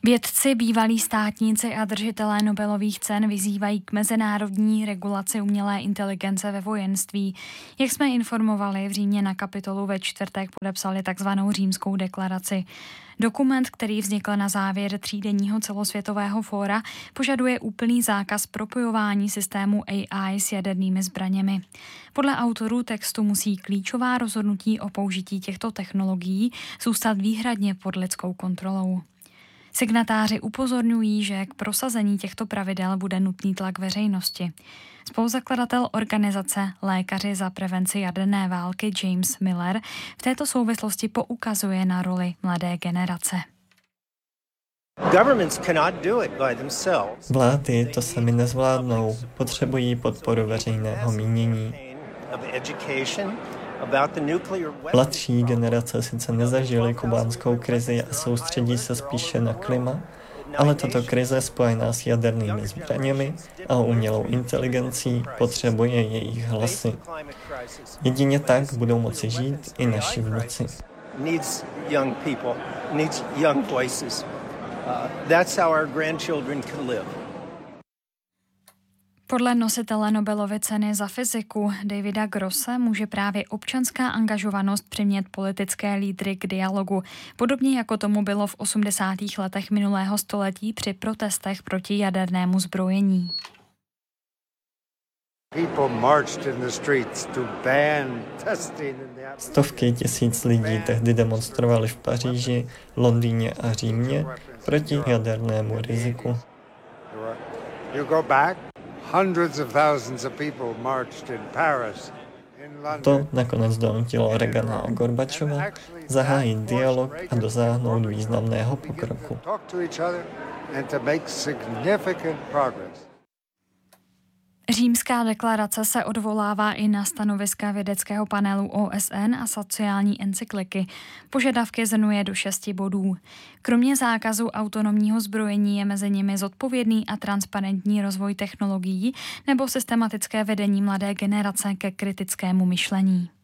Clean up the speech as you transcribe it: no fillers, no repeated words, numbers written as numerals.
Vědci, bývalí státníci a držitelé Nobelových cen vyzývají k mezinárodní regulaci umělé inteligence ve vojenství. Jak jsme informovali, v Římě na Kapitolu ve čtvrtek podepsali takzvanou Římskou deklaraci. Dokument, který vznikl na závěr třídenního celosvětového fóra, požaduje úplný zákaz propojování systému AI s jadernými zbraněmi. Podle autorů textu musí klíčová rozhodnutí o použití těchto technologií zůstat výhradně pod lidskou kontrolou. Signatáři upozorňují, že k prosazení těchto pravidel bude nutný tlak veřejnosti. Spoluzakladatel organizace Lékaři za prevenci jaderné války James Miller v této souvislosti poukazuje na roli mladé generace. Vlády to sami nezvládnou, potřebují podporu veřejného mínění. Mladší generace sice nezažily kubánskou krizi a soustředí se spíše na klima, ale tato krize spojená s jadernými zbraněmi a umělou inteligencí potřebuje jejich hlasy. Jedině tak budou moci žít i naši vnuci. Podle nositele Nobelovy ceny za fyziku Davida Grosse může právě občanská angažovanost přimět politické lídry k dialogu, podobně jako tomu bylo v 80. letech minulého století při protestech proti jadernému zbrojení. Stovky tisíc lidí tehdy demonstrovali v Paříži, Londýně a Římě proti jadernému riziku. To nakonec donutilo Reagana a Gorbačova zahájit dialog a dosáhnout významného pokroku. Římská deklarace se odvolává i na stanoviska vědeckého panelu OSN a sociální encykliky. Požadavky zhrnuje do 6 bodů. Kromě zákazu autonomního zbrojení je mezi nimi zodpovědný a transparentní rozvoj technologií nebo systematické vedení mladé generace ke kritickému myšlení.